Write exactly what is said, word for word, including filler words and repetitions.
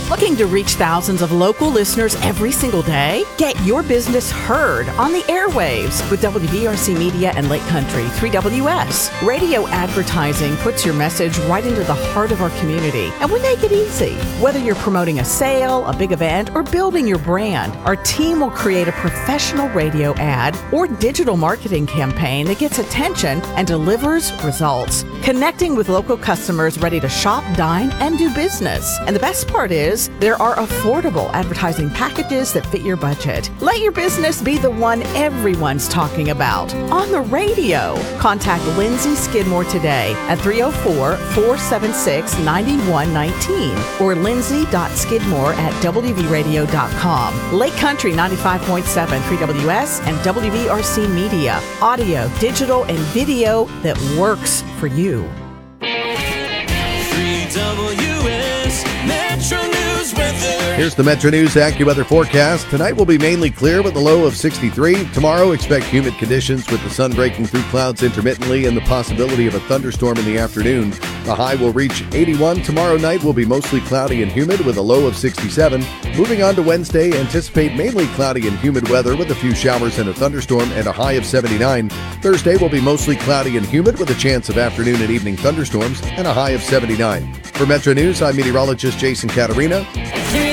Looking to reach thousands of local listeners every single day? Get your business heard on the airwaves with W V R C Media and Lake Country three W S. Radio advertising puts your message right into the heart of our community, and we make it easy. Whether you're promoting a sale, a big event, or building your brand, our team will create a professional radio ad or digital marketing campaign that gets attention and delivers results. Connecting with local customers ready to shop, dine, and do business. And the best part is, there are affordable advertising packages that fit your budget. Let your business be the one everyone's talking about on the radio. Contact Lindsay Skidmore today at three oh four, four seven six, nine one one nine or lindsay dot skidmore at w v radio dot com. Lake Country ninety-five point seven, three W S and W V R C Media. Audio, digital, and video that works for you. three W S Metro News weather. Here's the Metro News AccuWeather forecast. Tonight will be mainly clear with a low of sixty-three. Tomorrow, expect humid conditions with the sun breaking through clouds intermittently and the possibility of a thunderstorm in the afternoon. The high will reach eighty-one. Tomorrow night will be mostly cloudy and humid with a low of sixty-seven. Moving on to Wednesday, anticipate mainly cloudy and humid weather with a few showers and a thunderstorm and a high of seventy-nine. Thursday will be mostly cloudy and humid with a chance of afternoon and evening thunderstorms and a high of seventy-nine. For Metro News, I'm meteorologist Jason Catarina.